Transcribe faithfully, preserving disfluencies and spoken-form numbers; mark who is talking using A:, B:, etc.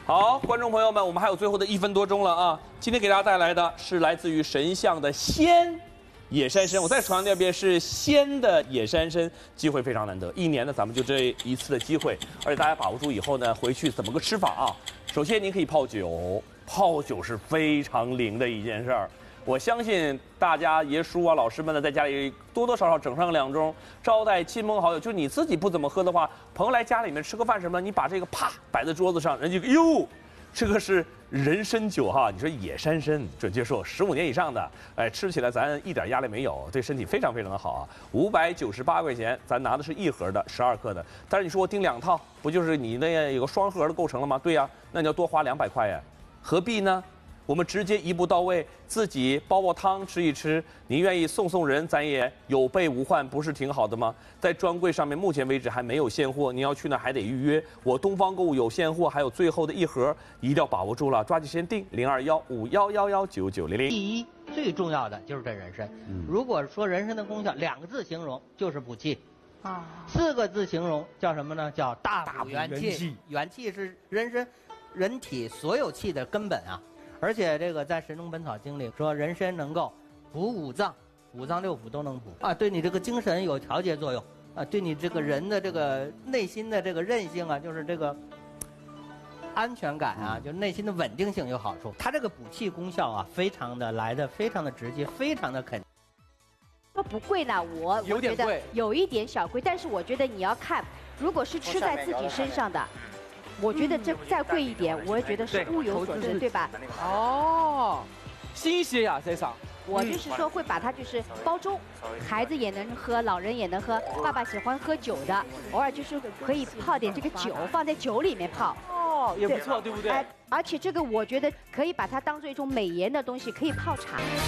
A: 好，观众朋友们，我们还有最后的一分多钟了啊！今天给大家带来的是来自于神象的鲜野山参，我再强调一遍，是鲜的野山参，机会非常难得，一年呢咱们就这一次的机会，而且大家把握住以后呢，回去怎么个吃法啊？首先您可以泡酒，泡酒是非常灵的一件事儿。我相信大家爷叔啊、老师们呢，在家里多多少少整上两盅，招待亲朋好友。就你自己不怎么喝的话，朋友来家里面吃个饭什么，你把这个啪摆在桌子上，人家哟，这个是人参酒哈。你说野山参，准确说十五年以上的，哎，吃起来咱一点压力没有，对身体非常非常的好啊。五百九十八块钱，咱拿的是一盒的十二克的。但是你说我订两套，不就是你那有个双盒的构成了吗？对呀、啊，那你要多花两百块呀，何必呢？我们直接一步到位，自己煲煲汤吃一吃。您愿意送送人，咱也有备无患，不是挺好的吗？在专柜上面，目前为止还没有现货，您要去那还得预约。我东方购物有现货，还有最后的一盒，一定要把握住了，抓紧时间订零二幺五幺幺幺九九零零。
B: 第一，最重要的就是这人参。嗯、如果说人参的功效，两个字形容就是补气。啊，四个字形容叫什么呢？叫大补元气。元气是人参人体所有气的根本啊。而且这个在《神农本草经》里说，人参能够补五脏，五脏六腑都能补啊，对你这个精神有调节作用啊，对你这个人的这个内心的这个韧性啊，就是这个安全感啊，就内心的稳定性有好处。它这个补气功效啊，非常的来的非常的直接，非常的肯定。
C: 说不贵呢，我
D: 有点贵，
C: 有一点小贵，但是我觉得你要看，如果是吃在自己身上的。我觉得这再贵一点，我也觉得是物有所值，对吧？
D: 哦，新鲜呀，这上。
C: 我就是说会把它就是煲粥，孩子也能喝，老人也能喝。爸爸喜欢喝酒的，偶尔就是可以泡点这个酒，放在酒里面泡。
D: 哦，也不错，对不对？
C: 哎，而且这个我觉得可以把它当做一种美颜的东西，可以泡茶。